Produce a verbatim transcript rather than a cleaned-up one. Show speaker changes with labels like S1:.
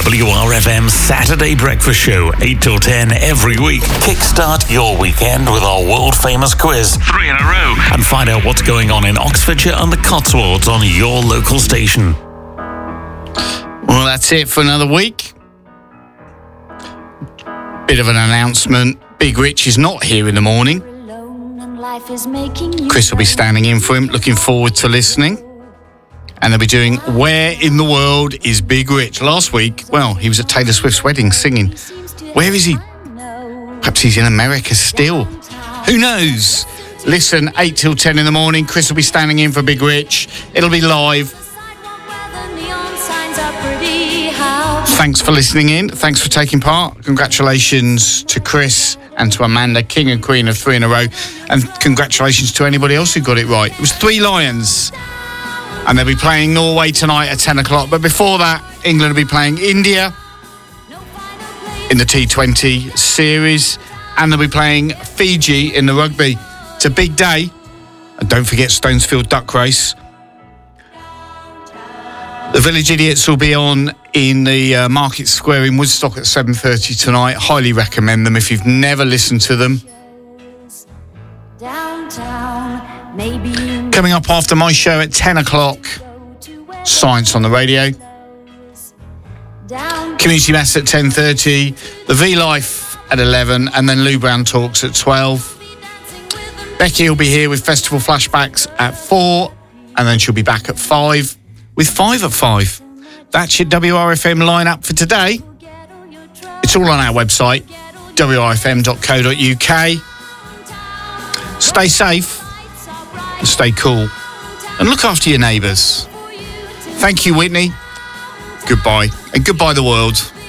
S1: W R F M Saturday Breakfast Show, eight till ten every week. Kickstart your weekend with our world-famous quiz, three in a row, and find out what's going on in Oxfordshire and the Cotswolds on your local station.
S2: Well, that's it for another week. Bit of an announcement. Big Rich is not here in the morning. Chris will be standing in for him. Looking forward to listening. And they'll be doing Where in the World is Big Rich? Last week, well, he was at Taylor Swift's wedding singing. Where is he? Perhaps he's in America still. Who knows? Listen, eight till ten in the morning. Chris will be standing in for Big Rich. It'll be live. Thanks for listening in. Thanks for taking part. Congratulations to Chris and to Amanda, King and Queen of Three in a Row. And congratulations to anybody else who got it right. It was Three Lions. And they'll be playing Norway tonight at ten o'clock. But before that, England will be playing India in the T twenty series. And they'll be playing Fiji in the rugby. It's a big day. And don't forget Stonesfield Duck Race. The Village Idiots will be on in the uh, Market Square in Woodstock at seven thirty tonight. Highly recommend them if you've never listened to them. Coming up after my show at ten o'clock, Science on the Radio. Community Mass at ten thirty. The V-Life at eleven. And then Lou Brown Talks at twelve. Becky will be here with Festival Flashbacks at four. And then she'll be back at five. With five at five. That's your W R F M lineup for today. It's all on our website, w r f m dot co dot u k. Stay safe and stay cool. And look after your neighbours. Thank you, Whitney. Goodbye. And goodbye, the world.